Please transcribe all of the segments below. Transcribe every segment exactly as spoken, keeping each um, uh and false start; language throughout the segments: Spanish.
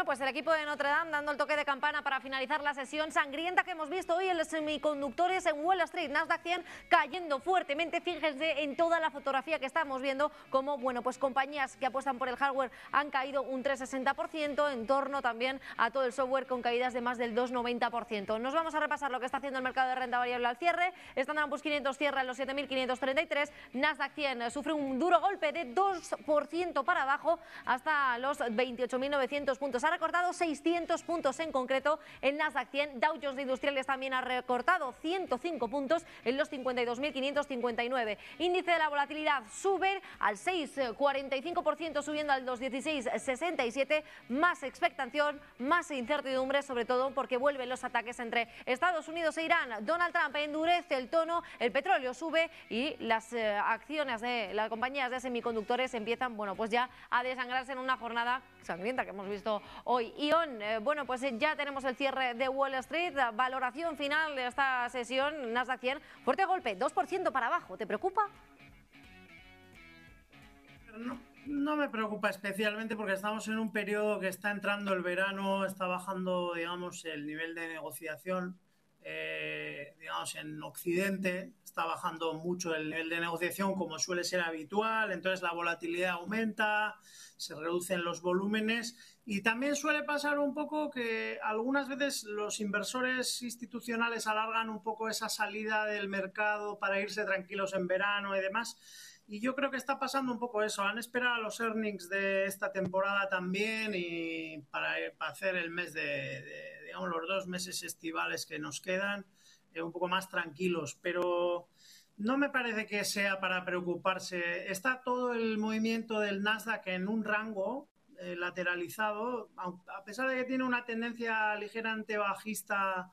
Bueno, pues el equipo de Notre Dame dando el toque de campana para finalizar la sesión sangrienta que hemos visto hoy en los semiconductores en Wall Street. Nasdaq cien cayendo fuertemente. Fíjense en toda la fotografía que estamos viendo como, bueno, pues compañías que apuestan por el hardware han caído un tres coma sesenta por ciento, en torno también a todo el software con caídas de más del dos coma noventa por ciento. Nos vamos a repasar lo que está haciendo el mercado de renta variable al cierre. Standard and Poor's quinientos cierra en los siete mil quinientos treinta y tres. Nasdaq cien sufre un duro golpe de dos por ciento para abajo hasta los veintiocho mil novecientos puntos. Ha recortado seiscientos puntos en concreto el Nasdaq cien. Dow Jones de Industriales también ha recortado ciento cinco puntos en los cincuenta y dos mil quinientos cincuenta y nueve. Índice de la volatilidad sube al seis coma cuarenta y cinco por ciento, subiendo al dos coma dieciséis sesenta y siete. Más expectación, más incertidumbre, sobre todo porque vuelven los ataques entre Estados Unidos e Irán. Donald Trump endurece el tono, el petróleo sube y las eh, acciones de las compañías de semiconductores empiezan, bueno, pues ya a desangrarse en una jornada sangrienta que hemos visto hoy. Ion, eh, bueno, pues ya tenemos el cierre de Wall Street, la valoración final de esta sesión. Nasdaq cien, fuerte golpe, dos por ciento para abajo. ¿Te preocupa? No, no me preocupa especialmente porque estamos en un periodo que está entrando el verano, está bajando, digamos, el nivel de negociación, eh, digamos, en Occidente está bajando mucho el nivel de negociación como suele ser habitual, entonces la volatilidad aumenta, se reducen los volúmenes y también suele pasar un poco que algunas veces los inversores institucionales alargan un poco esa salida del mercado para irse tranquilos en verano y demás. Y yo creo que está pasando un poco eso. Han esperado a los earnings de esta temporada también y para, para hacer el mes de, de, digamos, los dos meses estivales que nos quedan, eh, un poco más tranquilos. Pero no me parece que sea para preocuparse. Está todo el movimiento del Nasdaq en un rango eh, lateralizado, a pesar de que tiene una tendencia ligeramente bajista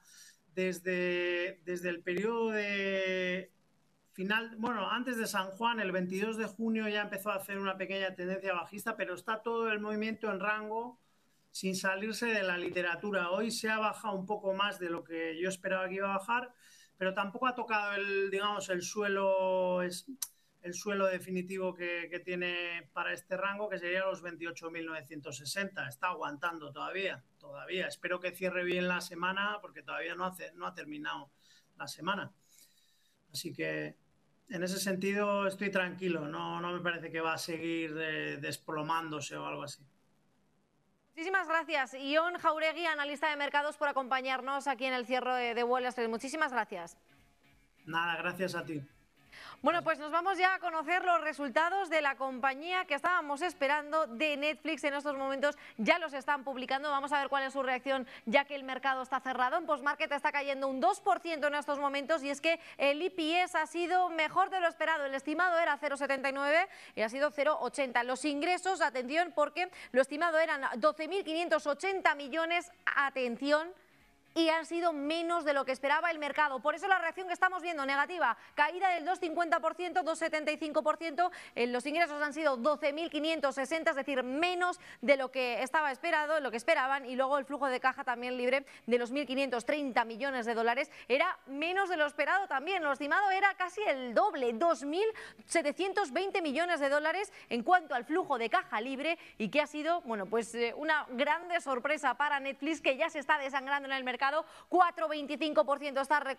desde, desde el periodo de... Final, bueno, antes de San Juan, el veintidós de junio ya empezó a hacer una pequeña tendencia bajista, pero está todo el movimiento en rango sin salirse de la literatura. Hoy se ha bajado un poco más de lo que yo esperaba que iba a bajar, pero tampoco ha tocado el, digamos, el suelo, es, el suelo definitivo que, que tiene para este rango, que sería los veintiocho mil novecientos sesenta. Está aguantando todavía, todavía. Espero que cierre bien la semana porque todavía no, hace, no ha terminado la semana. Así que en ese sentido estoy tranquilo, no, no me parece que va a seguir eh, desplomándose o algo así. Muchísimas gracias, Ion Jauregui, analista de mercados, por acompañarnos aquí en el cierre de Wall Street. Muchísimas gracias. Nada, gracias a ti. Bueno, pues nos vamos ya a conocer los resultados de la compañía que estábamos esperando, de Netflix. En estos momentos ya los están publicando. Vamos a ver cuál es su reacción, ya que el mercado está cerrado. En postmarket está cayendo un dos por ciento en estos momentos, y es que el E P S ha sido mejor de lo esperado. El estimado era cero coma setenta y nueve y ha sido cero coma ochenta. Los ingresos, atención, porque lo estimado eran doce mil quinientos ochenta millones, atención, y han sido menos de lo que esperaba el mercado. Por eso la reacción que estamos viendo, negativa, caída del dos coma cincuenta por ciento, dos coma setenta y cinco por ciento. Los ingresos han sido doce mil quinientos sesenta, es decir, menos de lo que estaba esperado, lo que esperaban, y luego el flujo de caja también libre de los mil quinientos treinta millones de dólares era menos de lo esperado también. Lo estimado era casi el doble, dos mil setecientos veinte millones de dólares en cuanto al flujo de caja libre, y que ha sido, bueno, pues eh, una grande sorpresa para Netflix, que ya se está desangrando en el mercado. Cuatro coma veinticinco por ciento está